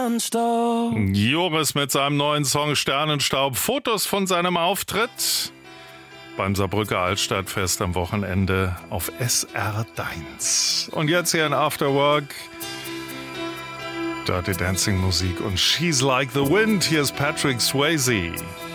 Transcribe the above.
Sternenstaub. Joris mit seinem neuen Song Sternenstaub. Fotos von seinem Auftritt beim Saarbrücker Altstadtfest am Wochenende auf SR Deins. Und jetzt hier in Afterwork Dirty Dancing Musik und She's Like the Wind. Hier ist Patrick Swayze.